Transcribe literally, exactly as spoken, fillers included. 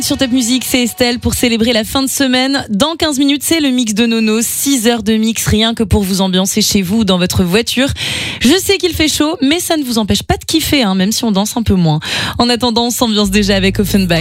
Sur Top Music, c'est Estelle pour célébrer la fin de semaine. Dans quinze minutes, c'est le mix de Nono. six heures de mix, rien que pour vous ambiancer chez vous ou dans votre voiture. Je sais qu'il fait chaud, mais ça ne vous empêche pas de kiffer, hein, même si on danse un peu moins. En attendant, on s'ambiance déjà avec Offenbach.